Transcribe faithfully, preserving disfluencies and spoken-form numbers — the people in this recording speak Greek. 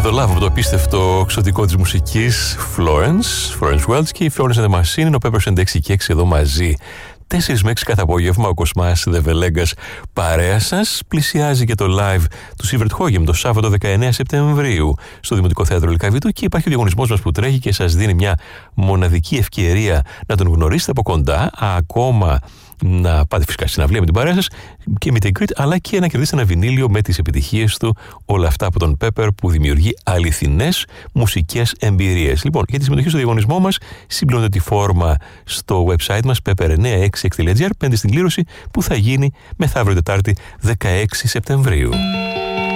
το Love από το απίστευτο εξωτικό της μουσικής Florence, Florence Welch και η Florence and the Machine είναι ο Peppers and έξι και έξι εδώ μαζί. τέσσερα με έξι κάθε απόγευμα ο Κοσμάς The Velegas παρέα σας. Πλησιάζει και το live του Σίβερτ Χόγεμ το Σάββατο δεκαεννέα Σεπτεμβρίου στο Δημοτικό Θέατρο Λυκαβήτου και υπάρχει ο διαγωνισμός μας που τρέχει και σας δίνει μια μοναδική ευκαιρία να τον γνωρίσετε από κοντά, ακόμα να πάτε φυσικά στην αυλία με την παρέα σας και meet and greet, αλλά και να κερδίσετε ένα βινίλιο με τις επιτυχίες του, όλα αυτά από τον Pepper που δημιουργεί αληθινές μουσικές εμπειρίες. Λοιπόν, για τη συμμετοχή στο διαγωνισμό μας συμπληρώνετε τη φόρμα στο website μας pepper εννιά έξι έξι τελεία gr, πέντε στην κλήρωση που θα γίνει μεθαύριο Τετάρτη δεκαέξι Σεπτεμβρίου.